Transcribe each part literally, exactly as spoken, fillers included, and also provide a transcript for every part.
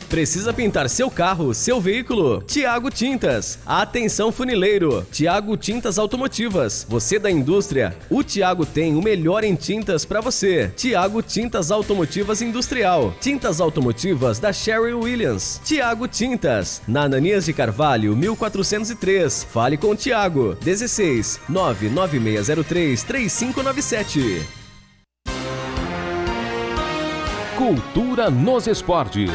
Precisa pintar seu carro, seu veículo? Tiago Tintas. Atenção funileiro. Tiago Tintas Automotivas. Você da indústria? O Tiago tem o melhor em tintas para você. Tiago Tintas Automotivas Industrial. Tintas automotivas da Sherwin Williams. Tiago Tintas. Na Ananias de Carvalho, mil quatrocentos e três. Fale com o Tiago. dezesseis nove nove seis zero três três cinco nove sete. Cultura nos esportes.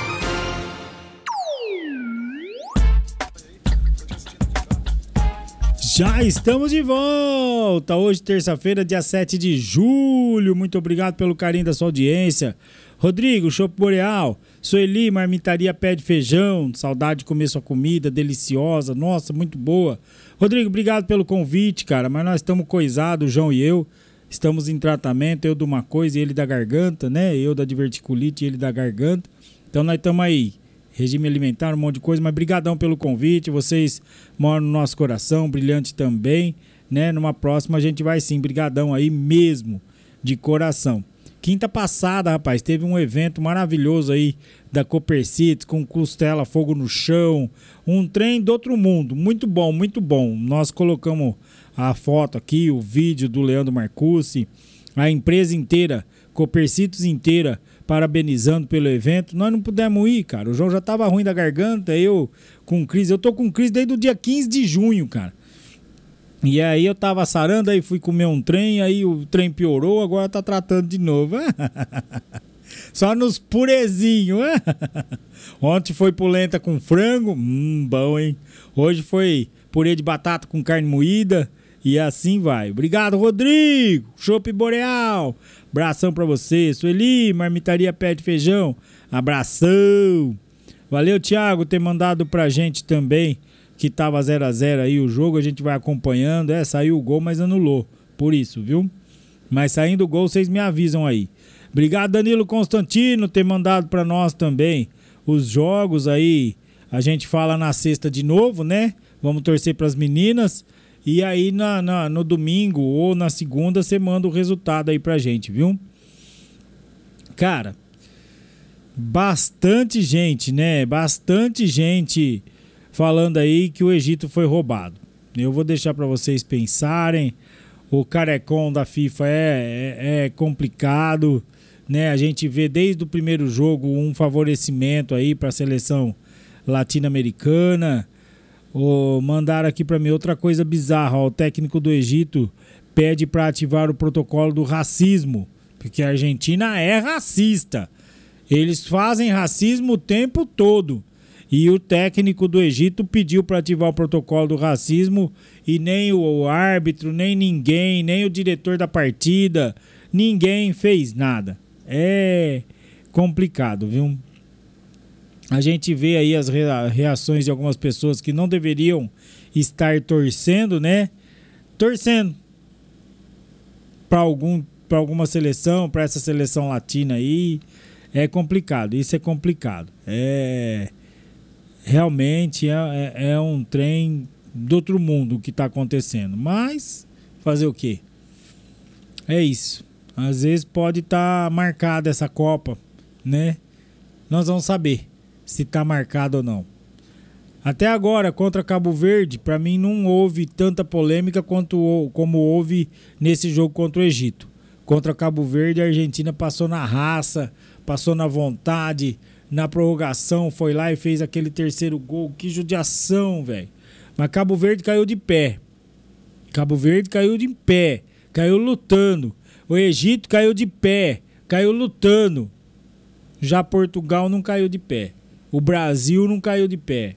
Já estamos de volta! Hoje, terça-feira, dia sete de julho. Muito obrigado pelo carinho da sua audiência. Rodrigo, Chopp Boreal. Sueli, Marmitaria Pé de Feijão. Saudade de comer sua comida, deliciosa. Nossa, muito boa. Rodrigo, obrigado pelo convite, cara. Mas nós estamos coisados, o João e eu. Estamos em tratamento, eu de uma coisa e ele da garganta, né? Eu da diverticulite e ele da garganta. Então nós estamos aí. Regime alimentar, um monte de coisa, mas brigadão pelo convite, vocês moram no nosso coração, brilhante também, né? Numa próxima a gente vai sim, brigadão aí mesmo, de coração. Quinta passada, rapaz, teve um evento maravilhoso aí da Copercites, com costela, fogo no chão, um trem do outro mundo, muito bom, muito bom. Nós colocamos a foto aqui, o vídeo do Leandro Marcucci, a empresa inteira, Copercites inteira, parabenizando pelo evento. Nós não pudemos ir, cara. O João já tava ruim da garganta, eu com crise. Eu tô com crise desde o dia quinze de junho, cara. E aí eu tava sarando, aí fui comer um trem, aí o trem piorou, agora tá tratando de novo. Só nos purezinhos. Ontem foi polenta com frango, hum, bom, hein? Hoje foi purê de batata com carne moída e assim vai. Obrigado, Rodrigo. Chopp Boreal. Abração pra você. Sueli, Marmitaria Pé de Feijão. Abração. Valeu, Thiago, ter mandado pra gente também que tava zero a zero aí o jogo. A gente vai acompanhando. É, saiu o gol, mas anulou. Por isso, viu? Mas saindo o gol, vocês me avisam aí. Obrigado, Danilo Constantino, ter mandado pra nós também os jogos aí. A gente fala na sexta de novo, né? Vamos torcer pras meninas. E aí na, na, no domingo ou na segunda você manda o resultado aí pra gente, viu? Cara, bastante gente, né? Bastante gente falando aí que o Egito foi roubado. Eu vou deixar pra vocês pensarem. O carecon da FIFA é, é, é complicado, né? A gente vê desde o primeiro jogo um favorecimento aí pra seleção latino-americana. Oh, mandaram aqui pra mim outra coisa bizarra, ó, o técnico do Egito pede para ativar o protocolo do racismo, porque a Argentina é racista, eles fazem racismo o tempo todo, e o técnico do Egito pediu para ativar o protocolo do racismo e nem o árbitro, nem ninguém, nem o diretor da partida, ninguém fez nada. É complicado, viu? A gente vê aí as reações de algumas pessoas que não deveriam estar torcendo, né? Torcendo para algum, para alguma seleção, para essa seleção latina aí. É complicado, isso é complicado. É, realmente é, é, é um trem do outro mundo o que está acontecendo. Mas fazer o quê? É isso. Às vezes pode estar tá marcada essa Copa, né? Nós vamos saber se tá marcado ou não. Até agora, contra Cabo Verde, para mim não houve tanta polêmica quanto, como houve nesse jogo contra o Egito. Contra Cabo Verde, a Argentina passou na raça, passou na vontade, na prorrogação, foi lá e fez aquele terceiro gol. Que judiação, velho. Mas Cabo Verde caiu de pé. Cabo Verde caiu de pé, caiu lutando. O Egito caiu de pé, caiu lutando. Já Portugal não caiu de pé. O Brasil não caiu de pé.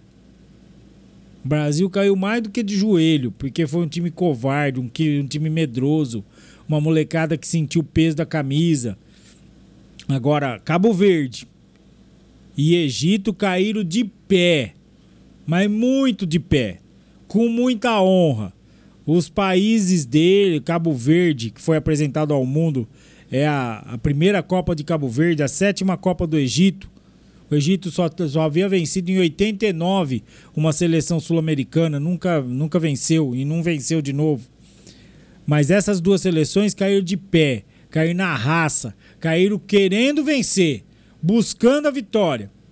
O Brasil caiu mais do que de joelho, porque foi um time covarde, um, um time medroso, uma molecada que sentiu o peso da camisa. Agora, Cabo Verde e Egito caíram de pé, mas muito de pé, com muita honra. Os países dele, Cabo Verde, que foi apresentado ao mundo, é a, a primeira Copa de Cabo Verde, a sétima Copa do Egito. O Egito só, só havia vencido em oitenta e nove uma seleção sul-americana, nunca, nunca venceu e não venceu de novo. Mas essas duas seleções caíram de pé, caíram na raça, caíram querendo vencer, buscando a vitória.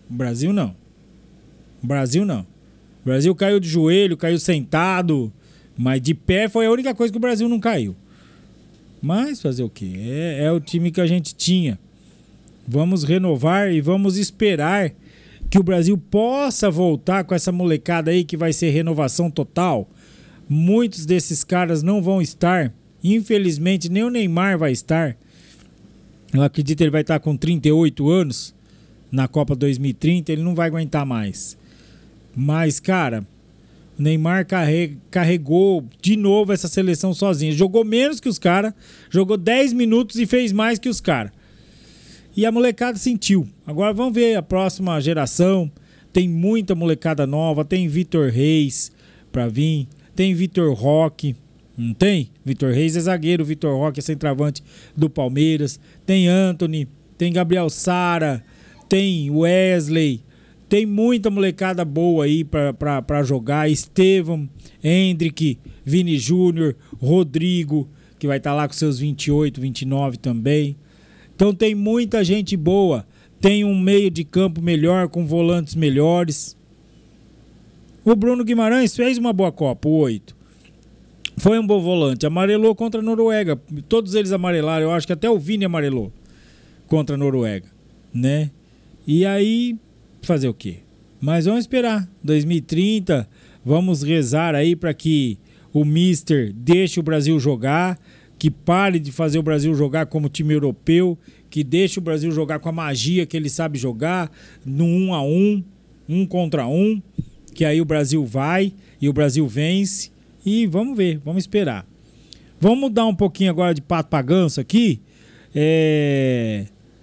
O Brasil não. O Brasil não. O Brasil caiu de joelho, caiu sentado, mas de pé foi a única coisa que o Brasil não caiu. Mas fazer o quê? É, é o time que a gente tinha. Vamos renovar e vamos esperar que o Brasil possa voltar com essa molecada aí que vai ser renovação total. Muitos desses caras não vão estar. Infelizmente, nem o Neymar vai estar. Eu acredito que ele vai estar com trinta e oito anos na Copa dois mil e trinta. Ele não vai aguentar mais. Mas, cara, o Neymar carregou de novo essa seleção sozinho. Jogou menos que os caras. Jogou dez minutos e fez mais que os caras. E a molecada sentiu. Agora vamos ver a próxima geração. Tem muita molecada nova. Tem Vitor Reis pra vir. Tem Vitor Roque. Não tem? Vitor Reis é zagueiro. Vitor Roque é centroavante do Palmeiras. Tem Anthony. Tem Gabriel Sara. Tem Wesley. Tem muita molecada boa aí pra, pra, pra jogar. Estevão, Hendrick, Vini Júnior, Rodrigo, que vai estar lá com seus vinte e oito, vinte e nove também. Então tem muita gente boa. Tem um meio de campo melhor, com volantes melhores. O Bruno Guimarães fez uma boa Copa, o oito. Foi um bom volante. Amarelou contra a Noruega. Todos eles amarelaram. Eu acho que até o Vini amarelou contra a Noruega, né? E aí, fazer o quê? Mas vamos esperar. dois mil e trinta, vamos rezar aí para que o Mister deixe o Brasil jogar, que pare de fazer o Brasil jogar como time europeu, que deixe o Brasil jogar com a magia que ele sabe jogar, no um a um, um contra um, que aí o Brasil vai e o Brasil vence. E vamos ver, vamos esperar. Vamos mudar um pouquinho agora de pato pra ganso aqui. É...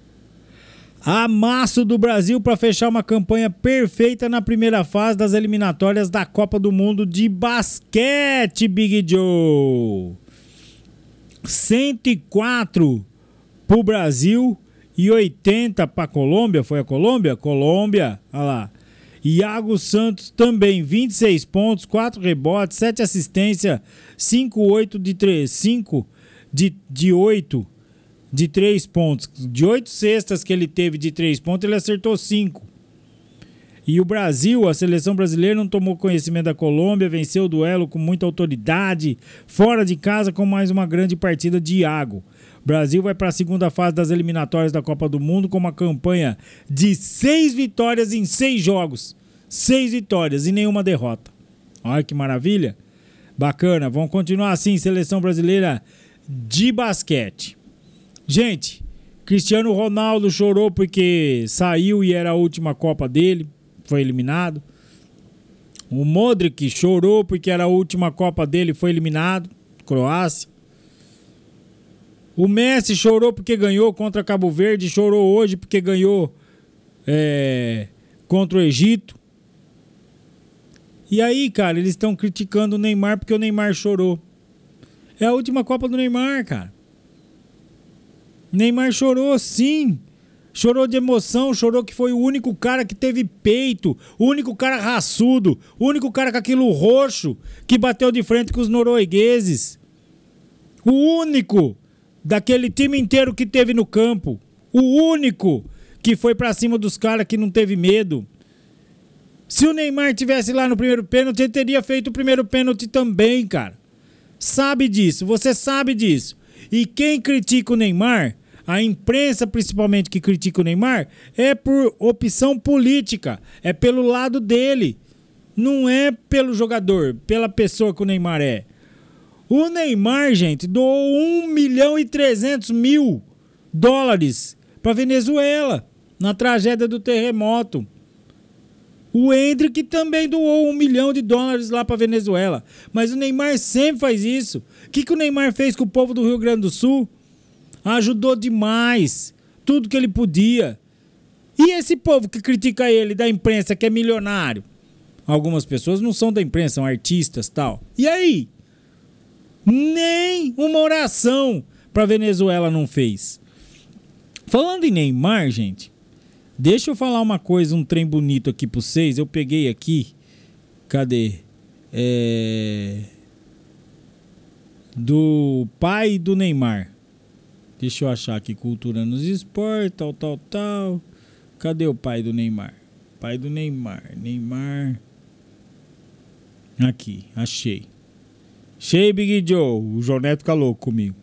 Amasso do Brasil para fechar uma campanha perfeita na primeira fase das eliminatórias da Copa do Mundo de basquete, Big Joe. cento e quatro pro Brasil e oitenta pra Colômbia. Foi a Colômbia? Colômbia, olha lá. Iago Santos também, vinte e seis pontos, quatro rebotes, sete assistências, cinco, oito de três, cinco de, de oito de três pontos. De oito cestas que ele teve de três pontos, ele acertou cinco. E o Brasil, a seleção brasileira, não tomou conhecimento da Colômbia, venceu o duelo com muita autoridade, fora de casa com mais uma grande partida de Iago. O Brasil vai para a segunda fase das eliminatórias da Copa do Mundo com uma campanha de seis vitórias em seis jogos. Seis vitórias e nenhuma derrota. Olha que maravilha. Bacana, vamos continuar assim, seleção brasileira de basquete. Gente, Cristiano Ronaldo chorou porque saiu e era a última Copa dele, foi eliminado. O Modric chorou porque era a última Copa dele, foi eliminado, Croácia. O Messi chorou porque ganhou contra Cabo Verde, chorou hoje porque ganhou é, contra o Egito. E aí, cara, eles estão criticando o Neymar porque o Neymar chorou. É a última Copa do Neymar, cara. Neymar chorou, sim. Chorou de emoção, chorou que foi o único cara que teve peito, o único cara raçudo, o único cara com aquilo roxo que bateu de frente com os noruegueses. O único daquele time inteiro que teve no campo. O único que foi pra cima dos caras que não teve medo. Se o Neymar tivesse lá no primeiro pênalti, ele teria feito o primeiro pênalti também, cara. Sabe disso, você sabe disso. E quem critica o Neymar, a imprensa principalmente que critica o Neymar, é por opção política, é pelo lado dele. Não é pelo jogador, pela pessoa que o Neymar é. O Neymar, gente, doou um milhão e trezentos mil dólares para Venezuela na tragédia do terremoto. O Hendrick também doou um milhão de dólares lá para Venezuela. Mas o Neymar sempre faz isso. O que, que o Neymar fez com o povo do Rio Grande do Sul? Ajudou demais. Tudo que ele podia. E esse povo que critica ele da imprensa, que é milionário? Algumas pessoas não são da imprensa, são artistas e tal. E aí? Nem uma oração para Venezuela não fez. Falando em Neymar, gente, deixa eu falar uma coisa, um trem bonito aqui para vocês. Eu peguei aqui, cadê? É... Do pai do Neymar. Deixa eu achar aqui, cultura nos esportes, tal, tal, tal. Cadê o pai do Neymar? pai do Neymar. Neymar. Aqui, achei. Achei, Big Joe. O João Neto fica louco comigo.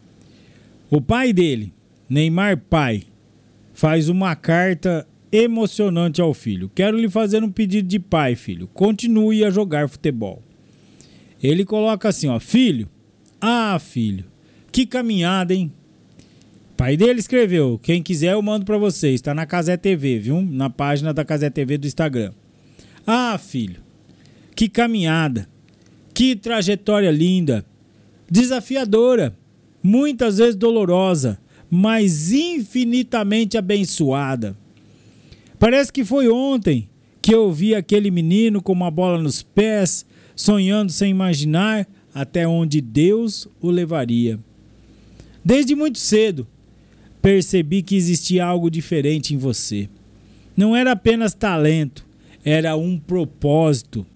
O pai dele, Neymar pai, faz uma carta emocionante ao filho. Quero lhe fazer um pedido de pai, filho. Continue a jogar futebol. Ele coloca assim, ó. Filho, ah, filho, que caminhada, hein? Pai dele escreveu. Quem quiser eu mando pra vocês. Tá na Cazé T V, viu? Na página da Cazé T V do Instagram. Ah, filho, que caminhada. Que trajetória linda. Desafiadora. Muitas vezes dolorosa, mas infinitamente abençoada. Parece que foi ontem que eu vi aquele menino com uma bola nos pés, sonhando sem imaginar até onde Deus o levaria. Desde muito cedo, percebi que existia algo diferente em você. Não era apenas talento, era um propósito.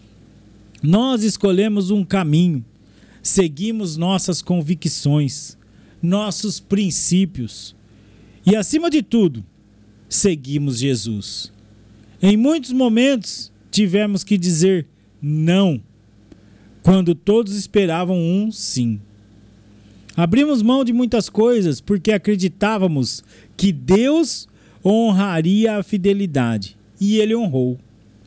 Nós escolhemos um caminho. Seguimos nossas convicções, nossos princípios e, acima de tudo, seguimos Jesus. Em muitos momentos, tivemos que dizer não, quando todos esperavam um sim. Abrimos mão de muitas coisas porque acreditávamos que Deus honraria a fidelidade, e Ele honrou.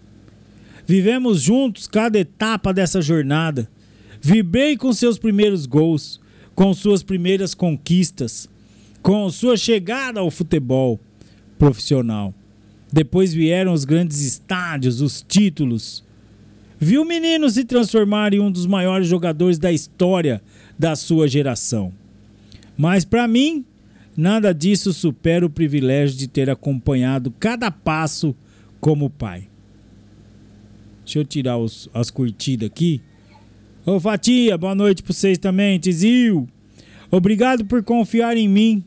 Vivemos juntos cada etapa dessa jornada. Vibrei com seus primeiros gols, com suas primeiras conquistas, com sua chegada ao futebol profissional. Depois vieram os grandes estádios, os títulos. Vi o menino se transformar em um dos maiores jogadores da história da sua geração. Mas para mim, nada disso supera o privilégio de ter acompanhado cada passo como pai. Deixa eu tirar os, as curtidas aqui. Ô Fatia, boa noite para vocês também, Tizil. Obrigado por confiar em mim.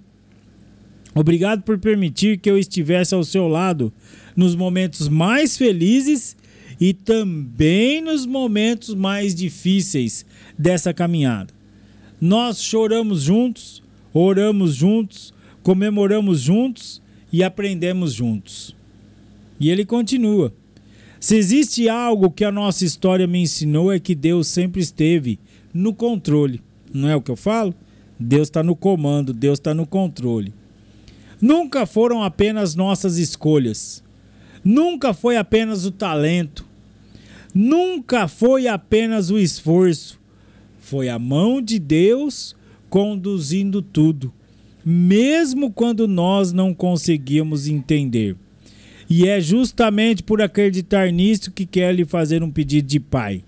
Obrigado por permitir que eu estivesse ao seu lado nos momentos mais felizes e também nos momentos mais difíceis dessa caminhada. Nós choramos juntos, oramos juntos, comemoramos juntos e aprendemos juntos. E ele continua. Se existe algo que a nossa história me ensinou é que Deus sempre esteve no controle. Não é o que eu falo? Deus está no comando, Deus está no controle. Nunca foram apenas nossas escolhas. Nunca foi apenas o talento. Nunca foi apenas o esforço. Foi a mão de Deus conduzindo tudo, mesmo quando nós não conseguíamos entender. E é justamente por acreditar nisso que quero lhe fazer um pedido de pai.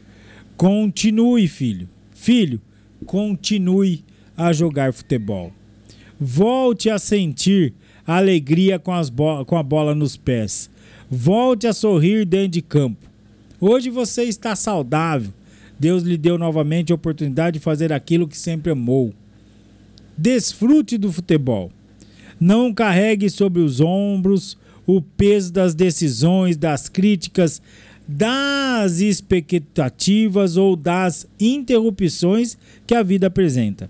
Continue, filho. Filho, continue a jogar futebol. Volte a sentir a alegria com, as bo- com a bola nos pés. Volte a sorrir dentro de campo. Hoje você está saudável. Deus lhe deu novamente a oportunidade de fazer aquilo que sempre amou. Desfrute do futebol. Não carregue sobre os ombros o peso das decisões, das críticas, das expectativas ou das interrupções que a vida apresenta.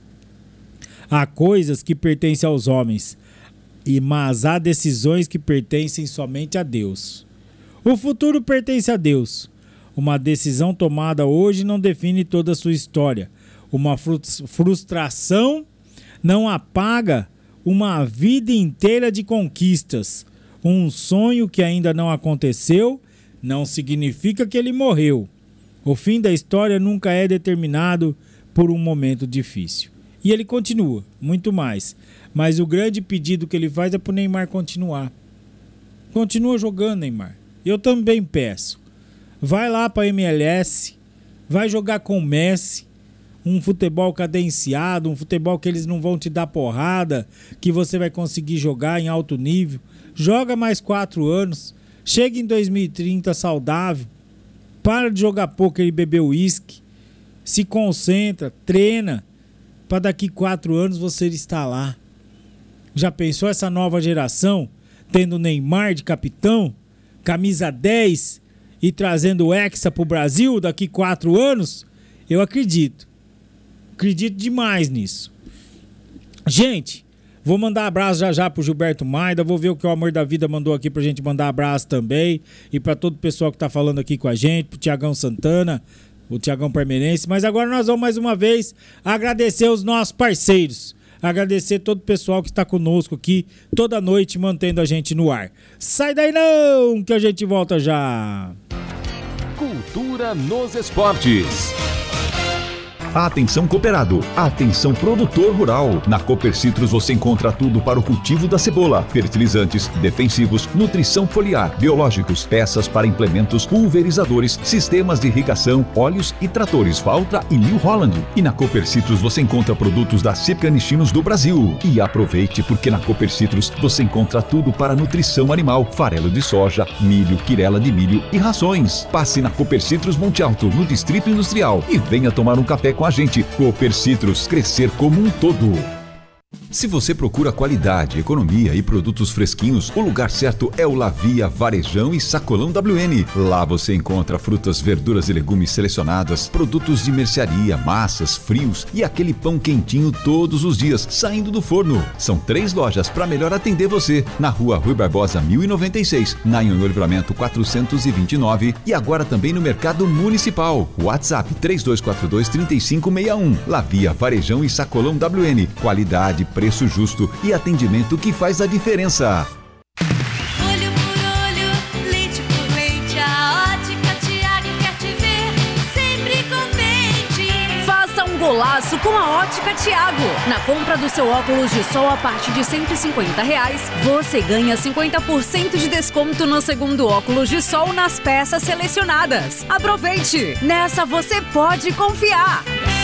Há coisas que pertencem aos homens, mas há decisões que pertencem somente a Deus. O futuro pertence a Deus. Uma decisão tomada hoje não define toda a sua história. Uma frustração não apaga uma vida inteira de conquistas. Um sonho que ainda não aconteceu não significa que ele morreu. O fim da história nunca é determinado por um momento difícil. E ele continua, muito mais. Mas o grande pedido que ele faz é para o Neymar continuar. Continua jogando, Neymar. Eu também peço. Vai lá para a M L S, vai jogar com o Messi, um futebol cadenciado, um futebol que eles não vão te dar porrada, que você vai conseguir jogar em alto nível. Joga mais quatro anos, chega em dois mil e trinta saudável, para de jogar poker e beber uísque, se concentra, treina, para daqui quatro anos você estar lá. Já pensou essa nova geração, tendo Neymar de capitão, camisa dez e trazendo o Hexa para o Brasil daqui quatro anos? Eu acredito, acredito demais nisso. Gente, Vou mandar abraço já já pro Gilberto Maida, vou ver o que o Amor da Vida mandou aqui pra gente mandar abraço também. E pra todo o pessoal que tá falando aqui com a gente, pro Tiagão Santana, o Tiagão Parmeirense. Mas agora nós vamos mais uma vez agradecer os nossos parceiros. Agradecer todo o pessoal que está conosco aqui toda noite, mantendo a gente no ar. Sai daí não, que a gente volta já. Cultura nos esportes. Atenção cooperado, atenção produtor rural. Na Cooper Citrus você encontra tudo para o cultivo da cebola: fertilizantes, defensivos, nutrição foliar, biológicos, peças para implementos, pulverizadores, sistemas de irrigação, óleos e tratores Valtra e New Holland. E na Cooper Citrus você encontra produtos da Cipcanichinos do Brasil. E aproveite, porque na Cooper Citrus você encontra tudo para nutrição animal: farelo de soja, milho, quirela de milho e rações. Passe na Cooper Citrus Monte Alto, no Distrito Industrial, e venha tomar um café com a gente. Cooper Citrus, crescer como um todo. Se você procura qualidade, economia e produtos fresquinhos, o lugar certo é o Lavia Varejão e Sacolão W N. Lá você encontra frutas, verduras e legumes selecionadas, produtos de mercearia, massas, frios e aquele pão quentinho todos os dias, saindo do forno. São três lojas para melhor atender você. Na Rua Rui Barbosa mil e noventa e seis, na Anhonho Livramento quatrocentos e vinte e nove e agora também no Mercado Municipal. WhatsApp três dois quatro dois, três cinco seis um. Lavia Varejão e Sacolão W N. Qualidade, preço justo e atendimento que faz a diferença. Olho por olho, leite por leite, a Ótica Tiago quer te ver sempre contente. Faça um golaço com a Ótica Tiago. Na compra do seu óculos de sol a partir de cento e cinquenta reais, você ganha cinquenta por cento de desconto no segundo óculos de sol nas peças selecionadas. Aproveite! Nessa você pode confiar!